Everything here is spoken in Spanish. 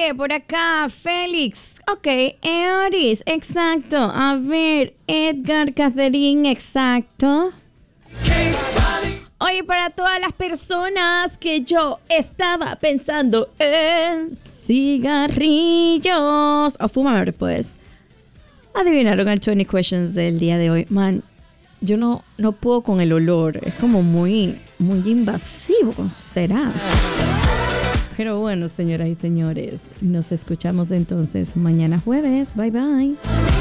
Oye, por acá, Félix. Ok, Eoris, exacto. A ver, Edgar, Catherine, exacto. Oye, para todas las personas que yo estaba pensando en cigarrillos. O fumar, pues. Adivinaron el 20 questions del día de hoy. Man, yo no puedo con el olor. Es como muy invasivo. ¿Será? Pero bueno, señoras y señores, nos escuchamos entonces mañana jueves. Bye, bye.